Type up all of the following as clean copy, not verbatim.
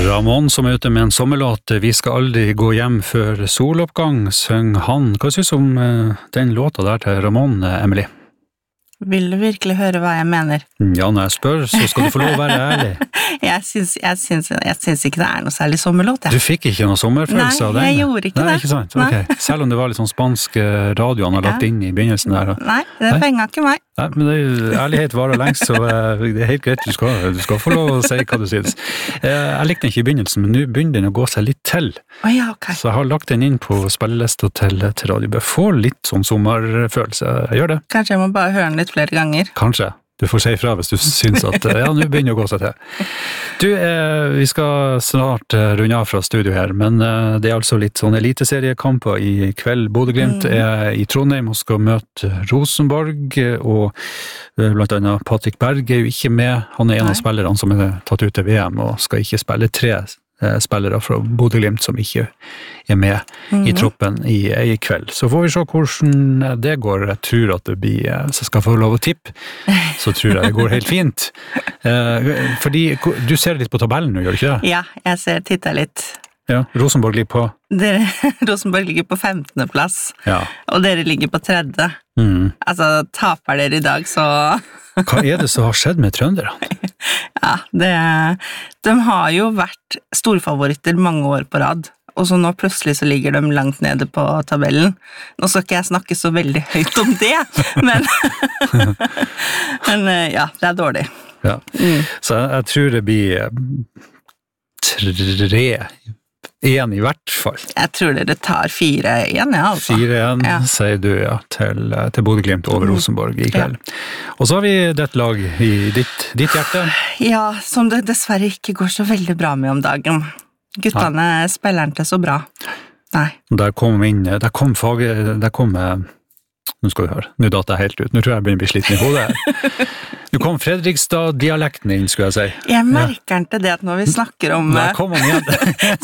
Ramón som ute med en sommerlåt, Vi skal aldri gå hjem før soloppgang, søng han. Hva synes du om den låta der til Ramón, Emily? Vil du virkelig høre hva jeg mener? Ja, når jeg spør, så skal du få lov å være ærlig. Jeg syns ikke det noe særlig sommerlåt, Du fikk ikke noe sommerfølelse av den? Nei, jeg gjorde ikke det. Ikke sant? Okay. Selv om det var litt sånn spansk radio han har lagt inn i begynnelsen der. Nei, det fenget ikke meg. Nei, men ærlighet varer lengst, så det helt greit, du skal få lov å si hva du synes. Jeg likte den ikke i begynnelsen, men nå begynner den å gå seg litt til. Ja, ok. Så jeg har lagt den inn på spillelista til Radio Bø. Får litt sånn sommerfølelse, jeg gjør det. Kanskje jeg må bare høre den litt flere ganger. Kanskje. Du får si ifra hvis du synes at ja, nå begynner det å gå seg til. Du, vi skal snart runde av fra studio her, men det altså litt sånn eliteseriekamper i kveld. Bodø/Glimt i Trondheim og skal møte Rosenborg, og blant annet Patrick Berg jo ikke med. Han en av spillerne som tatt ut til VM og skal ikke spille. 3 spillere fra Bodø/Glimt som ikke med i troppen i kveld. Så får vi se hvordan det går. Jeg tror at det blir, så skal jeg få lov å tippe, så tror jeg det går helt fint. Fordi du ser litt på tabellen nå, gjør du ikke det? Ja, jeg tittet litt. Ja, Rosenborg ligger på? Rosenborg ligger på 15. plass, ja. Og dere ligger på 3. Altså, taper dere i dag, så... Hva det som har skjedd med trønderne? Ja, de har jo vært storfavoritter mange år på rad, og så nå plutselig så ligger de langt nede på tabellen. Nå skal ikke jeg snakke så veldig høyt om det, men ja, det dårlig. Ja. Så jeg tror det blir 3-1 i hvert fall. Jeg tror dere tar 4-1, ja, altså. 4-1, sier du, ja, til Bodø/Glimt over Rosenborg i kveld. Ja. Og så har vi dette lag i ditt hjerte. Ja, som det dessverre ikke går så veldig bra med om dagen. Guttene spiller ikke så bra. Nei. Der kom nå skal vi høre, nå datt jeg helt ut. Nå tror jeg begynner å bli sliten i hodet her. Nå kom Fredrikstad-dialekten inn, skulle jeg si. Jeg merker ikke det at når vi snakker om... Nei, kom han igjen.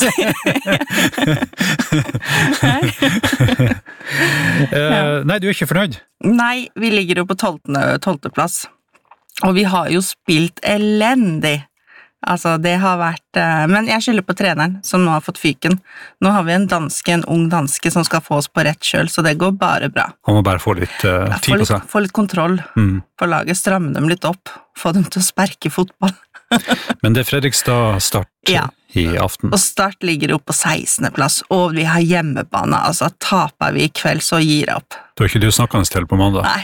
Nei, du ikke fornøyd? Nei, vi ligger jo på 12. plass. Og vi har jo spilt elendig. Altså, det har vært... Men jeg skylder på treneren, som nå har fått fyken. Nå har vi en ung danske som skal få oss på rett kjøl, så det går bare bra. Han må bare få litt tid på seg. Få litt kontroll på laget, stramme dem litt opp, få dem til å sperke fotball. Men det Fredrikstad Start i aften. Og Start ligger opp på 16. plass, og vi har hjemmebane. Altså, taper vi i kveld, så gir jeg opp. Du har ikke du snakkende til på mandag? Nei.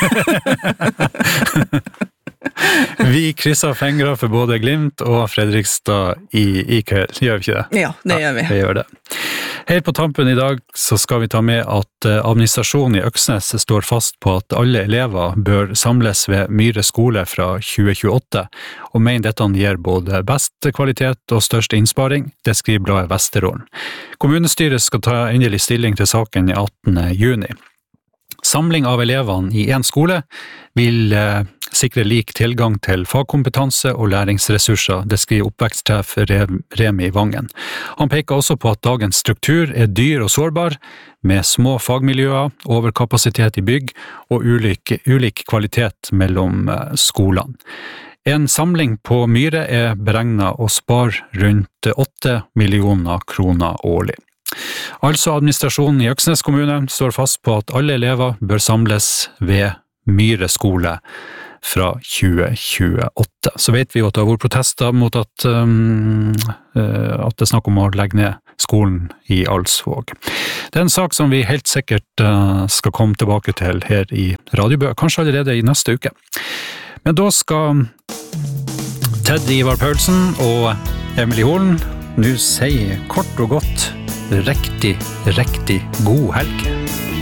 Vi krysser fingre for både Glimt og Fredrikstad i kveld, gjør vi ikke det? Ja, det gjør vi. Vi gjør det. Helt på tampen i dag så skal vi ta med at administrasjonen i Øksnes står fast på at alle elever bør samles ved Myhre skole fra 2028, og mener dette gir både best kvalitet og størst innsparing, det skriver bladet Vesterålen. Kommunestyret skal ta endelig stilling til saken i 18. juni. Samling av elevene i en skole vil sikre lik tilgang til fagkompetanse og læringsressurser, det skriver oppvekstsjef Remi Vangen. Han peker også på at dagens struktur dyr og sårbar, med små fagmiljøer, overkapasitet i bygg og ulik kvalitet mellom skolene. En samling på Myhre beregnet å spare rundt 8 millioner kroner årlig. Altså administrasjonen i Øksnes kommune står fast på at alle elever bør samles ved Myhre skole fra 2028. Så vet vi jo at det har vært protester mot at det er snakk om å legge ned skolen i Alsvåg. Det er en sak som vi helt sikkert skal komme tilbake til her i Radio Bø, kanskje allerede i neste uke. Men da skal Ted Ivar Paulsen og Emily Holen nå si kort og godt riktig god helg.